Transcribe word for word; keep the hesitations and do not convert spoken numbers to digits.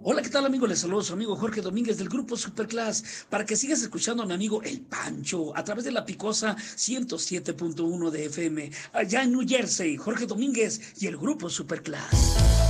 Hola, ¿qué tal, amigo? Les saludo su amigo Jorge Domínguez del grupo Superclass para que sigas escuchando a mi amigo El Pancho a través de la Picosa ciento siete punto uno de F M allá en New Jersey. Jorge Domínguez y el grupo Superclass.